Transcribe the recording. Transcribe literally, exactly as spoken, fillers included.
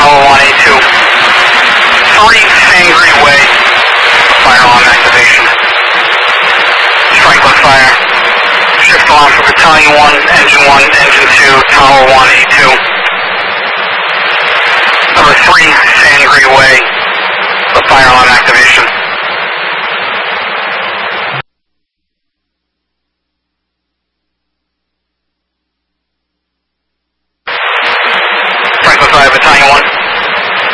Tower one A two. three Sangre Way, fire alarm activation. Strike on fire. Shift alarm for Battalion one, Engine one, Engine two, Tower one A two. Number three Sangre Way, the fire alarm activation.